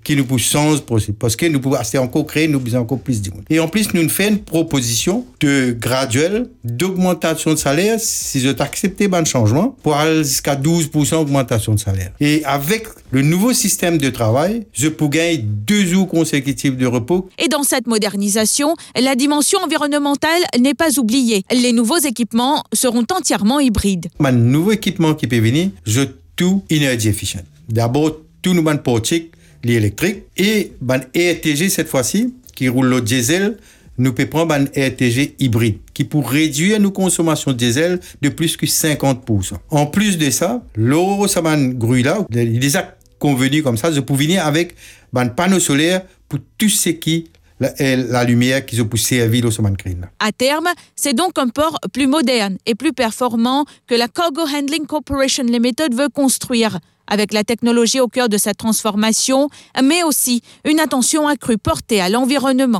qui nous pousse changer parce que nous pouvons encore créer nous besoin encore plus de monde. Et en plus nous faisons une proposition de graduelle d'augmentation de salaire si je t'acceptais un changement pour aller jusqu'à 12% augmentation de salaire. Et avec le nouveau système de travail, je peux gagner 2 jours consécutifs de repos. Et dans cette modernisation, la dimension environnementale n'est pas oubliée. Les nouveaux équipements seront entièrement hybrides. Un nouveau équipement qui peut venir, je tout energy efficient. D'abord, tout nous ban portique, l'électrique et ban ERTG cette fois-ci qui roule le diesel, nous peut prendre un ERTG hybride qui pour réduire nos consommations de diesel de plus que 50%. En plus de ça, l'euro ça ban grue là, les actes convenus comme ça, je peux venir avec un panneau solaire pour tout ce qui la lumière qui se peut servir au Soman Green. À terme, c'est donc un port plus moderne et plus performant que la Cargo Handling Corporation Limited veut construire, avec la technologie au cœur de sa transformation, mais aussi une attention accrue portée à l'environnement.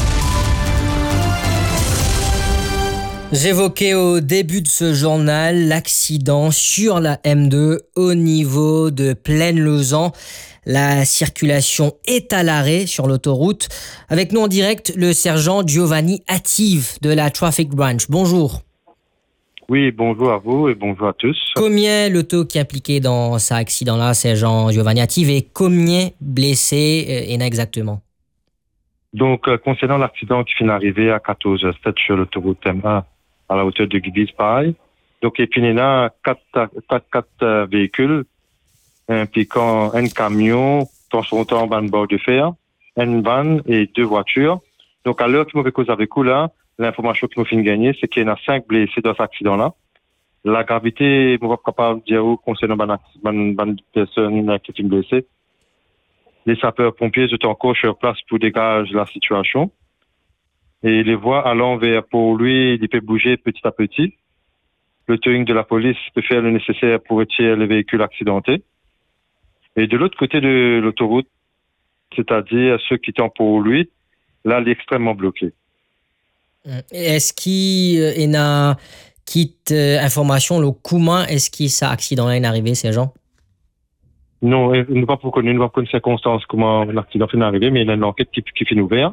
J'évoquais au début de ce journal l'accident sur la M2 au niveau de Plaine-Lausanne. La circulation est à l'arrêt sur l'autoroute. Avec nous en direct, le sergent Giovanni Attive de la Traffic Branch. Bonjour. Oui, bonjour à vous et bonjour à tous. Combien l'auto qui est impliqué dans cet accident-là, sergent Giovanni Attive, et combien blessés exactement? Donc, concernant l'accident qui vient d'arriver à 14h07 sur l'autoroute M1 à la hauteur de Guibis-Paille, donc, et puis il y a 4 véhicules impliquant un camion transportant un bord de fer, une van et 2 voitures. Donc, à l'heure que nous faisons avec vous là, l'information que nous finissons de gagner, c'est qu'il y en a 5 blessés dans cet accident-là. La gravité, nous ne sommes pas capables de dire où concernant une personne qui est blessée. Les sapeurs-pompiers sont encore sur place pour dégager la situation. Et les voies allant vers pour lui, il peut bouger petit à petit. Le towing de la police peut faire le nécessaire pour retirer les véhicules accidentés. Et de l'autre côté de l'autoroute, c'est-à-dire ceux qui sont pour lui, là, il est extrêmement bloqué. Est-ce qu'il y a quitte information, le comment est-ce qu'il ça accident est arrivé, ces gens? Non, nous ne pouvons pas connaître les circonstances comment l'accident est arrivé, mais il y a une enquête qui finit ouverte.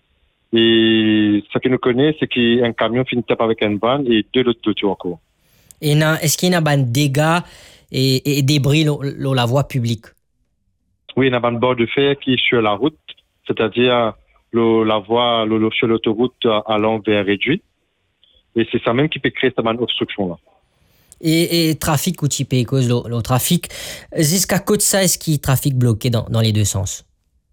Et ce que nous connaissons, c'est qu'un camion finit taper avec une van et 2 autres voitures encore. Est-ce qu'il y a des dégâts et débris dans la voie publique? Oui, il y a un bord de fer qui est sur la route, c'est-à-dire la voie sur l'autoroute allant vers réduit. Et c'est ça même qui peut créer cette obstruction-là. Et trafic ou type cause le trafic, jusqu'à côté ça, est-ce qu'il y a trafic bloqué dans les deux sens?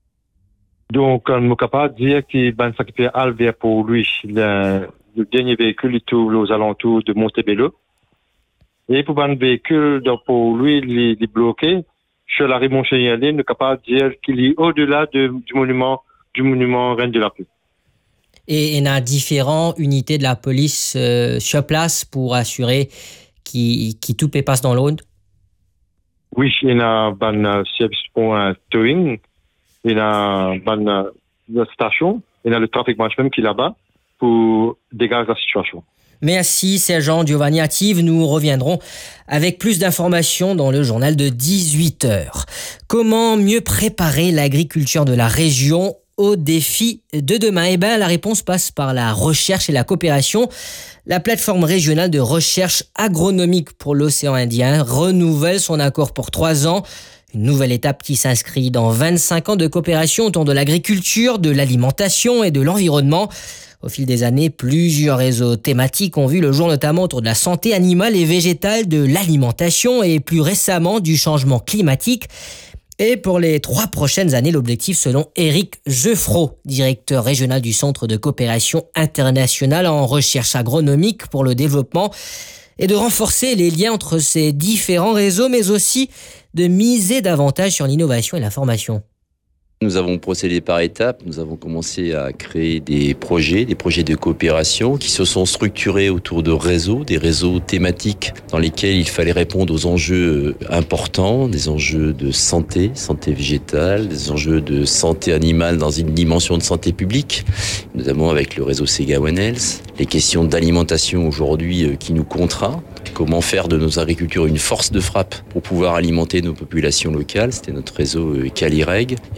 Donc, on est capable de dire que ça qui peut aller vers pour lui, le dernier véhicule est aux alentours de Montebello. Et pour un véhicule, pour lui, il est bloqué. Sur la rue Montchénier, on est capable de dire qu'il est au-delà du monument Reine de la Paix. Et il y a différentes unités de la police sur place pour assurer qui tout passe dans l'ordre? Oui, il y a un service pour un towing, il y a une station, il y a le trafic management qui est là-bas pour dégager la situation. Merci, sergent Giovanni Attive. Nous reviendrons avec plus d'informations dans le journal de 18h. Comment mieux préparer l'agriculture de la région aux défis de demain? La réponse passe par la recherche et la coopération. La plateforme régionale de recherche agronomique pour l'océan Indien renouvelle son accord pour 3 ans. Une nouvelle étape qui s'inscrit dans 25 ans de coopération autour de l'agriculture, de l'alimentation et de l'environnement. Au fil des années, plusieurs réseaux thématiques ont vu le jour, notamment autour de la santé animale et végétale, de l'alimentation et plus récemment du changement climatique. Et pour les 3 prochaines années, l'objectif, selon Éric Geoffroy, directeur régional du Centre de coopération internationale en recherche agronomique pour le développement, est de renforcer les liens entre ces différents réseaux, mais aussi de miser davantage sur l'innovation et la formation. Nous avons procédé par étapes. Nous avons commencé à créer des projets de coopération qui se sont structurés autour de réseaux, des réseaux thématiques dans lesquels il fallait répondre aux enjeux importants, des enjeux de santé végétale, des enjeux de santé animale dans une dimension de santé publique, notamment avec le réseau Sega One Health, les questions d'alimentation aujourd'hui qui nous contraint. Comment faire de nos agricultures une force de frappe pour pouvoir alimenter nos populations locales. C'était notre réseau Calireg.